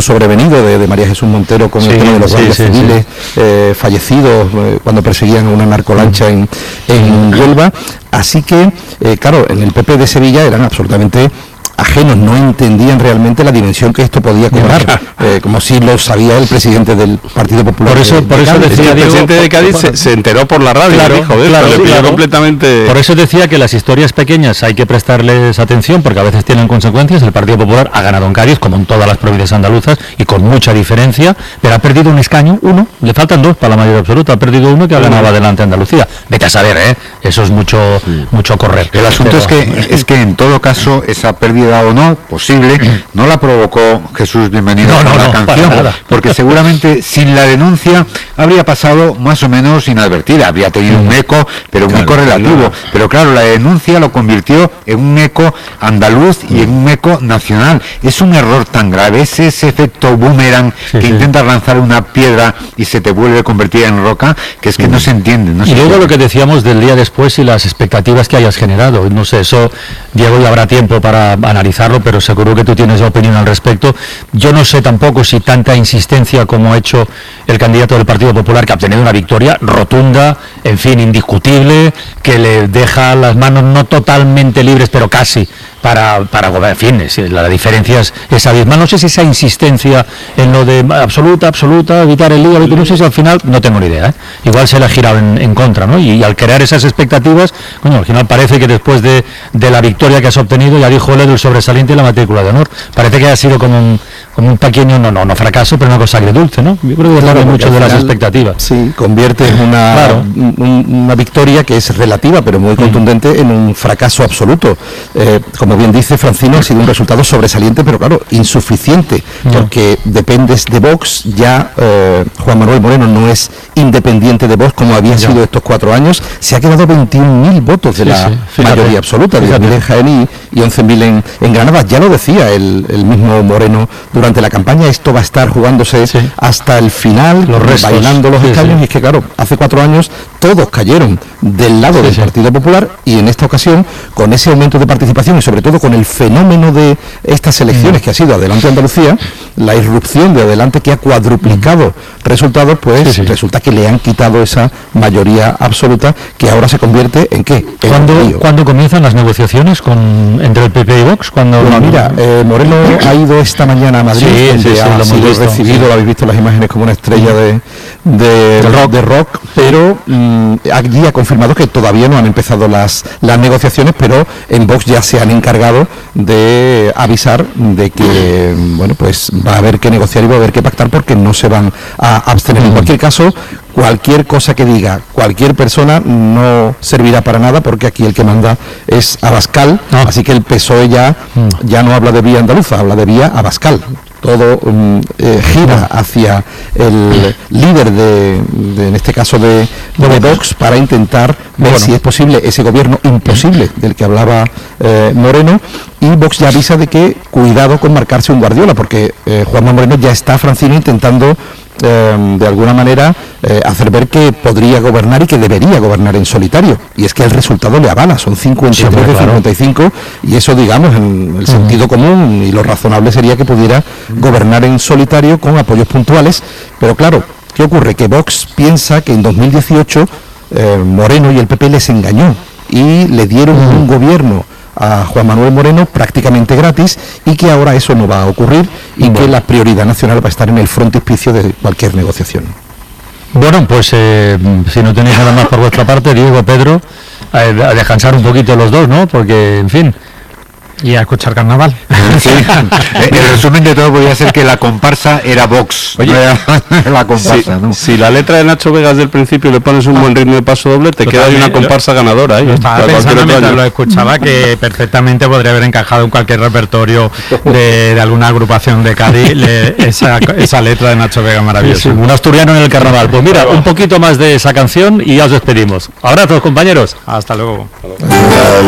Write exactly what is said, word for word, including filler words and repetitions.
sobrevenido de, de María Jesús Montero con sí, el tema de los sí, guardias sí, civiles sí. Eh, fallecidos eh, cuando perseguían una narcolancha en, en Huelva. Así que, eh, claro, en el P P de Sevilla eran absolutamente ajenos, no entendían realmente la dimensión que esto podía cobrar, eh, como si lo sabía el presidente del Partido Popular. Por eso, de, por eso de decía el Diego, presidente de Cádiz se, se enteró por la radio, claro, dijo, de claro, esto, le claro. completamente. Por eso decía que las historias pequeñas hay que prestarles atención porque a veces tienen consecuencias. El Partido Popular ha ganado en Cádiz, como en todas las provincias andaluzas, y con mucha diferencia, pero ha perdido un escaño, uno, le faltan dos para la mayoría absoluta, ha perdido uno que ha ganado adelante Andalucía. Vete a saber, ¿eh? Eso es mucho, sí. mucho correr. El asunto pero, es que es que en todo caso esa pérdida o no, pues posible, no la provocó Jesús Bienvenido no, con no, la no, canción, porque seguramente sin la denuncia habría pasado más o menos inadvertida, habría tenido un eco, pero un claro, eco relativo, claro. pero claro, la denuncia lo convirtió en un eco andaluz y en un eco nacional. Es un error tan grave, es ese efecto boomerang sí, que sí. intentas lanzar una piedra y se te vuelve a convertir en roca, que es que sí. no se entiende. No y se luego entiende. Lo que decíamos del día después y las expectativas que hayas generado, no sé, eso, Diego, ya habrá tiempo para analizarlo, pero seguro que tú tienes opinión al respecto. Yo no sé tampoco si tanta insistencia como ha hecho el candidato del Partido Popular, que ha obtenido una victoria rotunda, en fin, indiscutible, que le deja las manos no totalmente libres, pero casi, para, para gobernar. En fin, la diferencia es, es abismal. No sé si esa insistencia en lo de absoluta, absoluta, evitar el lío, no sé si al final, no tengo ni idea, ¿eh? Igual se le ha girado en, en contra, ¿no? Y, y al crear esas expectativas, bueno, al final parece que después de, de la victoria que has obtenido, ya dijo él, el sobresaliente y la matrícula de honor, parece que ha sido como un, como un pequeño, no, no, no fracaso, pero una cosa agridulce, ¿no? Yo creo que claro, depende mucho de las expectativas. Sí, convierte en una, claro. un, una victoria que es relativa, pero muy contundente, mm. en un fracaso absoluto. Eh, como bien dice Francino, ha sido un resultado sobresaliente, pero claro, insuficiente, mm. porque dependes de Vox, ya eh, Juan Manuel Moreno no es independiente de Vox como había sido estos cuatro años, se ha quedado veintiún mil votos de sí, la sí, mayoría absoluta, diez mil en Jaén y, y once mil en, en Granada. Ya lo decía el, el mismo Moreno durante la campaña, esto va a estar jugándose sí. hasta el final, los restos, bailando los sí, escaños, sí. y es que claro, hace cuatro años todos cayeron del lado sí, del sí. Partido Popular, y en esta ocasión, con ese aumento de participación y sobre todo con el fenómeno de estas elecciones mm. que ha sido Adelante Andalucía, la irrupción de Adelante que ha cuadruplicado mm. resultados, pues sí, sí. resulta que le han quitado esa mayoría absoluta, que ahora se convierte en ¿qué? En ¿Cuándo, ¿Cuándo comienzan las negociaciones con entre el P P y Vox? Cuando bueno, mira, eh, Moreno ha ido esta mañana a Madrid, sí, donde sí, sí, ha lo sido visto, recibido, sí. lo habéis visto las imágenes, como una estrella de, de, de, rock. de rock, pero mmm, allí ha confirmado que todavía no han empezado las, las negociaciones, pero en Vox ya se han encargado de avisar de que, bueno, pues va a haber que negociar y va a haber que pactar, porque no se van a abstener. En cualquier caso, cualquier cosa que diga cualquier persona no servirá para nada, porque aquí el que manda es Abascal, ah. así que el P S O E ya, mm. ya no habla de vía andaluza, habla de vía Abascal. Todo um, eh, gira hacia el líder de, de en este caso de, de Vox, para intentar ver bueno. si es posible ese gobierno imposible del que hablaba eh, Moreno, y Vox ya avisa de que cuidado con marcarse un Guardiola, porque eh, Juanma Moreno ya está, Francino, intentando Eh, de alguna manera eh, hacer ver que podría gobernar y que debería gobernar en solitario, y es que el resultado le avala, son cincuenta y tres sí, de claro. cincuenta y cinco, y eso, digamos, en el uh-huh. sentido común y lo razonable sería que pudiera uh-huh. gobernar en solitario con apoyos puntuales, pero claro, ¿qué ocurre? Que Vox piensa que en dos mil dieciocho eh, Moreno y el P P les engañó y le dieron uh-huh. un gobierno a Juan Manuel Moreno prácticamente gratis, y que ahora eso no va a ocurrir, y bueno. que la prioridad nacional va a estar en el frontispicio de cualquier negociación. Bueno, pues eh, si no tenéis nada más por vuestra parte, Diego, Pedro, a, a descansar un poquito los dos, ¿no? Porque, en fin, y a escuchar carnaval. Sí. El resumen de todo podría ser que la comparsa era Vox. Oye, la comparsa, si, ¿no? Si la letra de Nacho Vegas del principio le pones un buen ritmo de paso doble, te queda ahí una comparsa lo, ganadora. ¿eh? Estaba pensando mientras lo escuchaba que perfectamente podría haber encajado en cualquier repertorio de, de alguna agrupación de Cádiz le, esa, esa letra de Nacho Vegas maravillosa. Sí, sí. Un asturiano en el carnaval. Pues mira, un poquito más de esa canción y ya os despedimos. Abrazos, compañeros. Hasta luego. Hasta luego.